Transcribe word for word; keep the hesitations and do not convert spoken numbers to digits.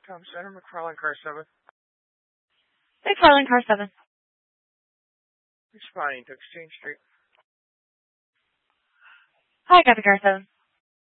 Tom Center, McFarland, car seven. McFarland, car seven. Responding to Exchange Street. Hi, copy car seven.